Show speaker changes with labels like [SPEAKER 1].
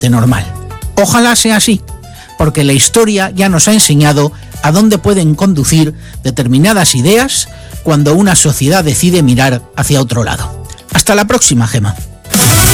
[SPEAKER 1] de normal. Ojalá sea así, porque la historia ya nos ha enseñado a dónde pueden conducir determinadas ideas cuando una sociedad decide mirar hacia otro lado. Hasta la próxima, Gema.